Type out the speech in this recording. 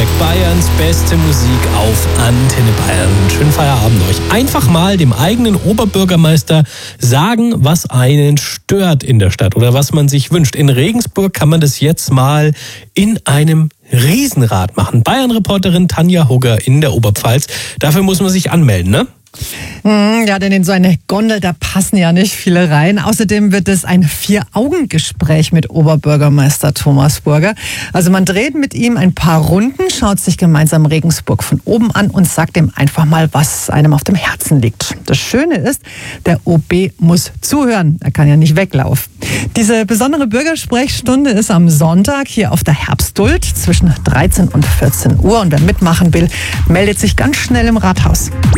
Track. Bayerns beste Musik auf Antenne Bayern. Schönen Feierabend euch. Einfach mal dem eigenen Oberbürgermeister sagen, was einen stört in der Stadt oder was man sich wünscht. In Regensburg kann man das jetzt mal in einem Riesenrad machen. Bayern-Reporterin Tanja Hugger in der Oberpfalz. Dafür muss man sich anmelden, ne? Ja, denn in so eine Gondel, da passen ja nicht viele rein. Außerdem wird es ein 4-Augen-Gespräch mit Oberbürgermeister Thomas Burger. Also man dreht mit ihm ein paar Runden, schaut sich gemeinsam Regensburg von oben an und sagt ihm einfach mal, was einem auf dem Herzen liegt. Das Schöne ist, der OB muss zuhören. Er kann ja nicht weglaufen. Diese besondere Bürgersprechstunde ist am Sonntag hier auf der Herbstduld zwischen 13 und 14 Uhr. Und wer mitmachen will, meldet sich ganz schnell im Rathaus.